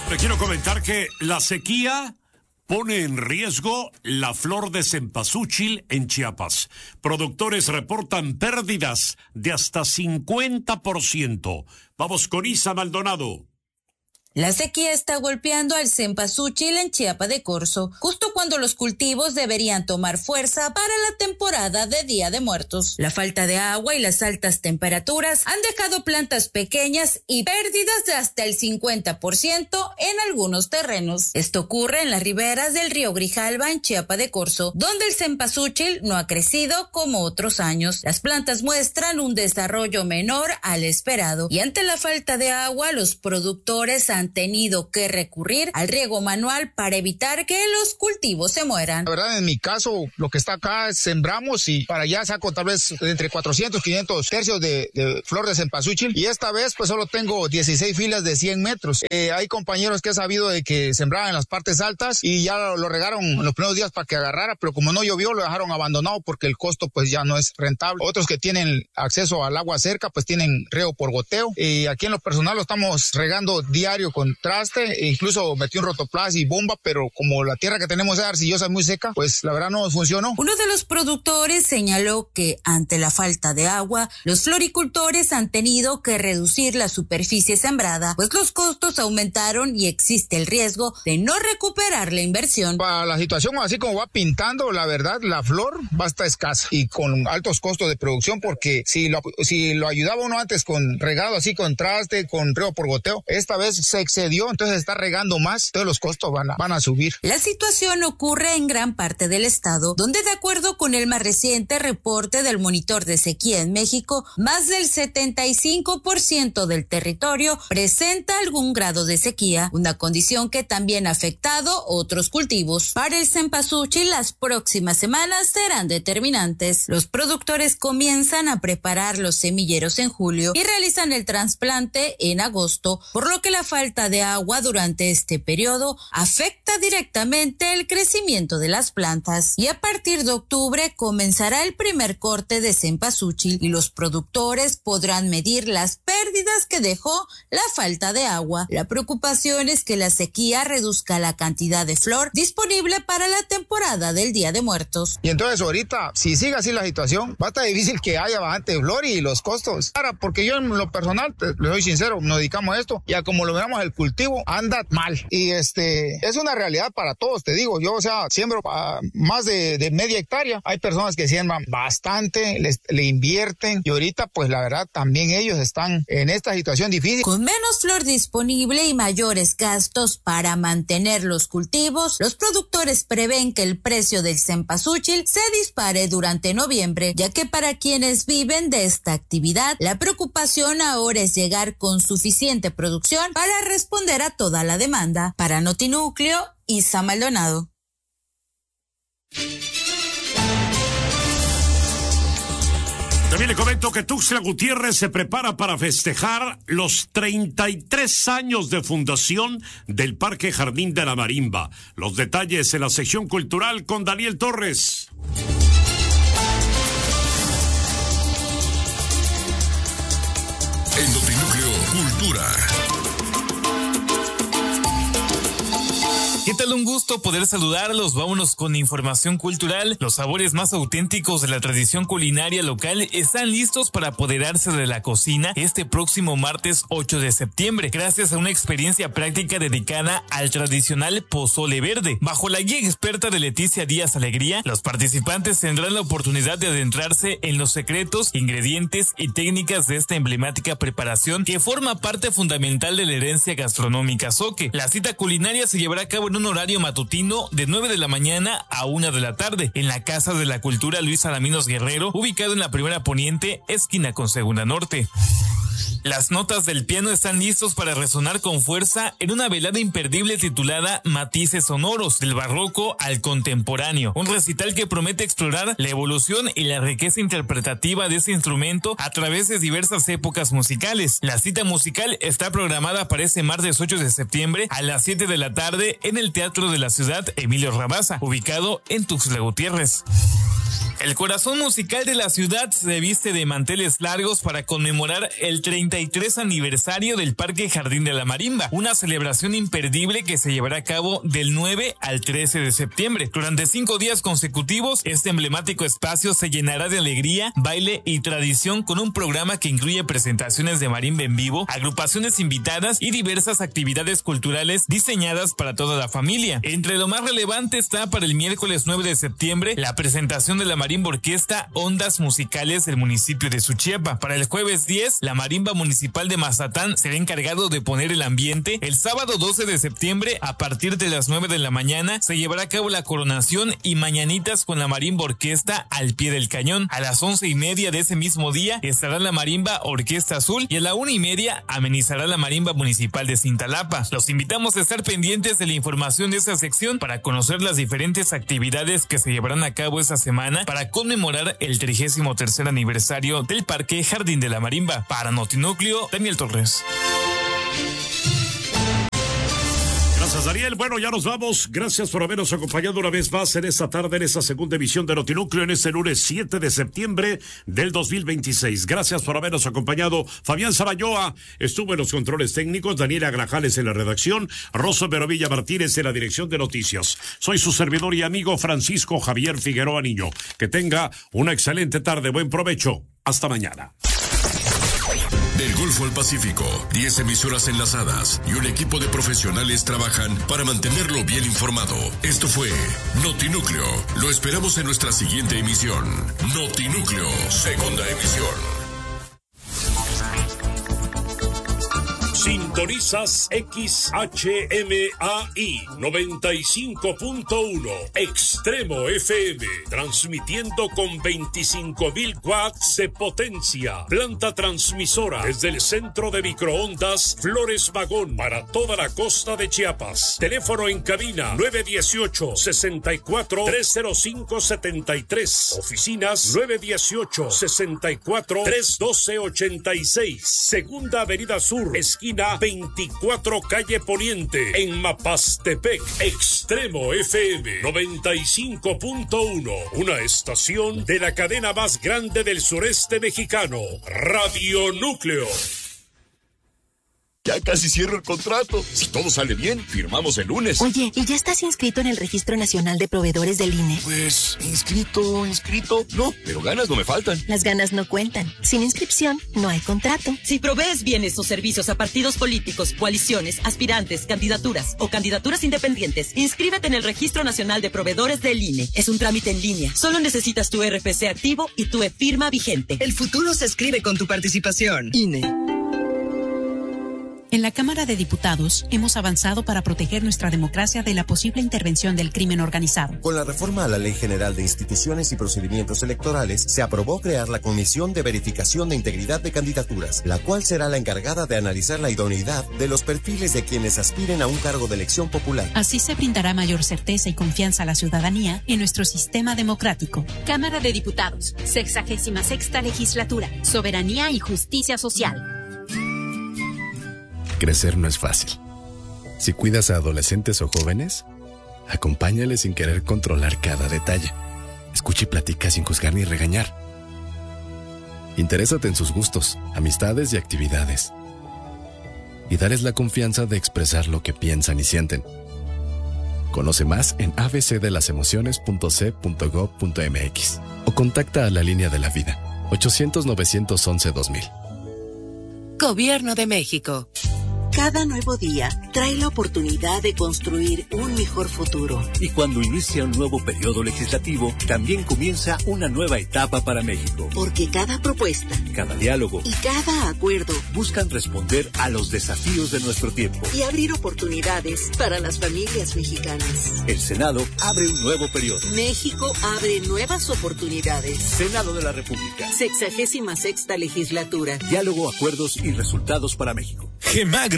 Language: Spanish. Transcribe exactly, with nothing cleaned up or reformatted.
Le quiero comentar que la sequía pone en riesgo la flor de cempasúchil en Chiapas. Productores reportan pérdidas de hasta cincuenta por ciento. Vamos con Isa Maldonado. La sequía está golpeando al cempasúchil en Chiapa de Corzo, justo cuando los cultivos deberían tomar fuerza para la temporada de Día de Muertos. La falta de agua y las altas temperaturas han dejado plantas pequeñas y pérdidas de hasta el cincuenta por ciento en algunos terrenos. Esto ocurre en las riberas del río Grijalva en Chiapa de Corzo, donde el cempasúchil no ha crecido como otros años. Las plantas muestran un desarrollo menor al esperado y ante la falta de agua, los productores han han tenido que recurrir al riego manual para evitar que los cultivos se mueran. La verdad, en mi caso, lo que está acá, sembramos y para allá saco tal vez entre cuatrocientos, quinientos tercios de, de flor de cempasúchil y esta vez pues solo tengo dieciséis filas de cien metros. Eh, hay compañeros que he sabido de que sembraban en las partes altas y ya lo, lo regaron en los primeros días para que agarrara, pero como no llovió lo dejaron abandonado porque el costo pues ya no es rentable. Otros que tienen acceso al agua cerca pues tienen riego por goteo y aquí en lo personal lo estamos regando diario con traste, e incluso metí un rotoplas y bomba, pero como la tierra que tenemos es arcillosa, muy seca, pues la verdad no funcionó. Uno de los productores señaló que ante la falta de agua, los floricultores han tenido que reducir la superficie sembrada, pues los costos aumentaron y existe el riesgo de no recuperar la inversión. Para la situación así como va pintando, la verdad, la flor va a estar escasa y con altos costos de producción, porque si lo, si lo ayudaba uno antes con regado así, con traste, con riego por goteo, esta vez se excedió, entonces está regando más, todos los costos van a, van a subir. La situación ocurre en gran parte del estado, donde de acuerdo con el más reciente reporte del monitor de sequía en México, más del setenta y cinco por ciento del territorio presenta algún grado de sequía, una condición que también ha afectado otros cultivos. Para el cempasúchil, las próximas semanas serán determinantes. Los productores comienzan a preparar los semilleros en julio y realizan el trasplante en agosto, por lo que la falta de agua durante este periodo afecta directamente el crecimiento de las plantas y a partir de octubre comenzará el primer corte de cempasúchil y los productores podrán medir las pérdidas que dejó la falta de agua. La preocupación es que la sequía reduzca la cantidad de flor disponible para la temporada del Día de Muertos. Y entonces ahorita, si sigue así la situación, va a estar difícil que haya bastante flor y los costos. Ahora, porque yo en lo personal, le soy sincero, nos dedicamos a esto, ya como lo miramos el cultivo anda mal y este es una realidad para todos, te digo, yo o sea, siembro uh, más de, de media hectárea, hay personas que siembran bastante, les, le invierten y ahorita pues la verdad también ellos están en esta situación difícil. Con menos flor disponible y mayores gastos para mantener los cultivos, los productores prevén que el precio del cempasúchil se dispare durante noviembre, ya que para quienes viven de esta actividad, la preocupación ahora es llegar con suficiente producción para responder a toda la demanda. Para Notinúcleo, Isa Maldonado. También le comento que Tuxtla Gutiérrez se prepara para festejar los treinta y tres años de fundación del Parque Jardín de la Marimba. Los detalles en la sección cultural con Daniel Torres. En Notinúcleo Cultura. ¿Qué tal? Un gusto poder saludarlos. Vámonos con información cultural. Los sabores más auténticos de la tradición culinaria local están listos para apoderarse de la cocina este próximo martes ocho de septiembre, gracias a una experiencia práctica dedicada al tradicional pozole verde. Bajo la guía experta de Leticia Díaz Alegría, los participantes tendrán la oportunidad de adentrarse en los secretos, ingredientes y técnicas de esta emblemática preparación que forma parte fundamental de la herencia gastronómica zoque. La cita culinaria se llevará a cabo en un horario matutino de nueve de la mañana a una de la tarde en la Casa de la Cultura Luis Alaminos Guerrero, ubicado en la Primera Poniente, esquina con Segunda Norte. Las notas del piano están listos para resonar con fuerza en una velada imperdible titulada Matices Sonoros, del barroco al contemporáneo, un recital que promete explorar la evolución y la riqueza interpretativa de ese instrumento a través de diversas épocas musicales. La cita musical está programada para este martes ocho de septiembre a las siete de la tarde en el Teatro de la Ciudad Emilio Rabasa, ubicado en Tuxtla Gutiérrez. El corazón musical de la ciudad se viste de manteles largos para conmemorar el treinta y tres aniversario del Parque Jardín de la Marimba, una celebración imperdible que se llevará a cabo del nueve al trece de septiembre. Durante cinco días consecutivos, este emblemático espacio se llenará de alegría, baile y tradición con un programa que incluye presentaciones de marimba en vivo, agrupaciones invitadas y diversas actividades culturales diseñadas para toda la familia. Entre lo más relevante está para el miércoles nueve de septiembre la presentación de la marimba orquesta Ondas Musicales del municipio de Suchiapa. Para el jueves diez, la marimba municipal de Mazatán será encargado de poner el ambiente. El sábado doce de septiembre, a partir de las nueve de la mañana, se llevará a cabo la coronación y mañanitas con la marimba orquesta al pie del cañón. A las once y media de ese mismo día estará la marimba Orquesta Azul y a la una y media amenizará la marimba municipal de Cintalapa. Los invitamos a estar pendientes de la información de esta sección para conocer las diferentes actividades que se llevarán a cabo esta semana para conmemorar el trigésimo tercer aniversario del Parque Jardín de la Marimba. Para Notinúcleo, Daniel Torres. Gracias, Daniel. Bueno, ya nos vamos. Gracias por habernos acompañado una vez más en esta tarde, en esta segunda emisión de Notinúcleo, en este lunes siete de septiembre del dos mil veintiséis. Gracias por habernos acompañado. Fabián Sarayoa estuvo en los controles técnicos, Daniela Grajales en la redacción, Rosa Verovilla Martínez en la dirección de noticias. Soy su servidor y amigo Francisco Javier Figueroa Niño. Que tenga una excelente tarde. Buen provecho. Hasta mañana. Del Golfo al Pacífico, diez emisoras enlazadas y un equipo de profesionales trabajan para mantenerlo bien informado. Esto fue Notinúcleo. Lo esperamos en nuestra siguiente emisión. Notinúcleo, segunda emisión. Sintonizas X H M A I noventa y cinco punto uno Extremo F M, transmitiendo con veinticinco mil watts de potencia. Planta transmisora desde el centro de microondas Flores Magón para toda la costa de Chiapas. Teléfono en cabina nueve uno ocho, seis cuatro, tres cero cinco siete tres. Oficinas nueve uno ocho, seis cuatro, tres uno dos ocho seis. Segunda Avenida Sur, esquina veinticuatro calle Poniente, en Mapastepec. Extremo F M noventa y cinco punto uno, una estación de la cadena más grande del sureste mexicano, Radio Núcleo. Ya casi cierro el contrato. Si todo sale bien, firmamos el lunes. Oye, ¿y ya estás inscrito en el Registro Nacional de Proveedores del I N E? Pues, inscrito, inscrito, no, pero ganas no me faltan. Las ganas no cuentan. Sin inscripción, no hay contrato. Si provees bienes o servicios a partidos políticos, coaliciones, aspirantes, candidaturas o candidaturas independientes, inscríbete en el Registro Nacional de Proveedores del I N E. Es un trámite en línea. Solo necesitas tu R F C activo y tu e-firma vigente. El futuro se escribe con tu participación. I N E. En la Cámara de Diputados hemos avanzado para proteger nuestra democracia de la posible intervención del crimen organizado. Con la reforma a la Ley General de Instituciones y Procedimientos Electorales, se aprobó crear la Comisión de Verificación de Integridad de Candidaturas, la cual será la encargada de analizar la idoneidad de los perfiles de quienes aspiren a un cargo de elección popular. Así se brindará mayor certeza y confianza a la ciudadanía en nuestro sistema democrático. Cámara de Diputados, sexagésima sexta legislatura, soberanía y justicia social. Crecer no es fácil. Si cuidas a adolescentes o jóvenes, acompáñales sin querer controlar cada detalle. Escucha y platica sin juzgar ni regañar. Interésate en sus gustos, amistades y actividades. Y darles la confianza de expresar lo que piensan y sienten. Conoce más en a b c de las emociones punto c punto gob punto m x o contacta a la Línea de la Vida, ochocientos, novecientos once, dos mil. Gobierno de México. Cada nuevo día trae la oportunidad de construir un mejor futuro. Y cuando inicia un nuevo periodo legislativo, también comienza una nueva etapa para México. Porque cada propuesta, cada diálogo y cada acuerdo buscan responder a los desafíos de nuestro tiempo y abrir oportunidades para las familias mexicanas. El Senado abre un nuevo periodo. México abre nuevas oportunidades. Senado de la República. Sexagésima sexta legislatura. Diálogo, acuerdos y resultados para México. Gemagro